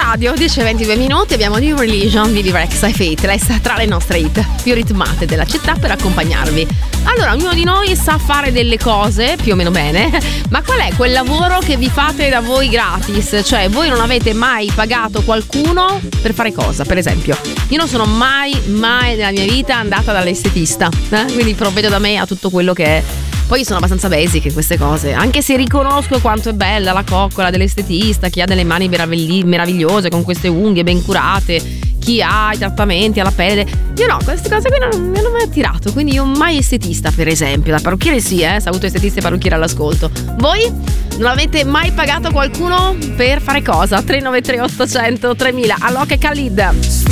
radio, 10:22 minuti, abbiamo New Religion di Rex e Faithless tra le nostre hit più ritmate della città per accompagnarvi. Allora, ognuno di noi sa fare delle cose più o meno bene, ma qual è quel lavoro che vi fate da voi gratis? Cioè, voi non avete mai pagato qualcuno per fare cosa? Per esempio, io non sono mai nella mia vita andata dall'estetista, quindi provvedo da me a tutto quello che è. Poi sono abbastanza basic in queste cose, anche se riconosco quanto è bella la coccola dell'estetista, chi ha delle mani meravigliose con queste unghie ben curate, chi ha i trattamenti alla pelle. Io no, queste cose qui non mi hanno mai attirato, quindi io mai estetista, per esempio. Da parrucchiere sì, saluto estetisti e parrucchiere all'ascolto. Voi non avete mai pagato qualcuno per fare cosa? 393 800 3000, Alok e Khalid.